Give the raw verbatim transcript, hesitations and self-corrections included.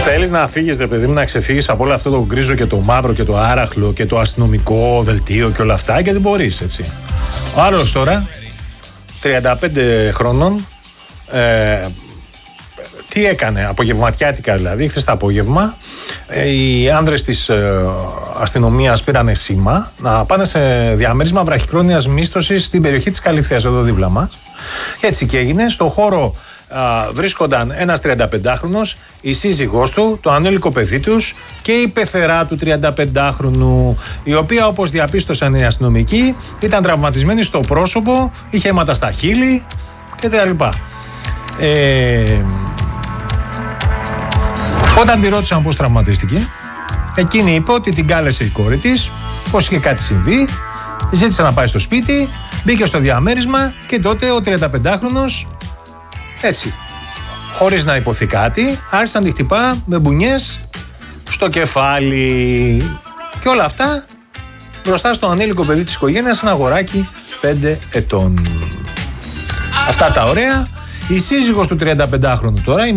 Θέλεις να φύγεις, ρε παιδί μου, να ξεφύγεις από όλο αυτό το γκρίζο και το μαύρο και το άραχλο και το αστυνομικό δελτίο και όλα αυτά, και δεν μπορείς, έτσι. Ο άλλος τώρα, τριάντα πέντε χρονών, ε, τι έκανε, απογευματιάτικα δηλαδή, χθες το απόγευμα, ε, οι άνδρες της ε, αστυνομίας πήρανε σήμα να πάνε σε διαμέρισμα βραχυχρόνιας μίσθωσης στην περιοχή της Καλυθέας, εδώ δίπλα μας. Έτσι και έγινε. Στο χώρο α, βρίσκονταν ένας τριανταπεντάχρονος, η σύζυγός του, το ανήλικο παιδί τους και η πεθερά του τριανταπεντάχρονου, η οποία, όπως διαπίστωσαν οι αστυνομικοί, ήταν τραυματισμένη στο πρόσωπο, είχε αίματα στα χείλη κτλ. Ε, όταν τη ρώτησαν πώς τραυματίστηκε, εκείνη είπε ότι την κάλεσε η κόρη της, πως είχε κάτι συμβεί, ζήτησε να πάει στο σπίτι, μπήκε στο διαμέρισμα και τότε ο τριανταπεντάχρονος, έτσι, χωρίς να υποθεί κάτι, άρχισε να τη χτυπά με μπουνιές στο κεφάλι. Και όλα αυτά μπροστά στο ανήλικο παιδί της οικογένειας, ένα αγοράκι πέντε ετών. Αυτά τα ωραία. Η σύζυγος του τριανταπεντάχρονου τώρα, η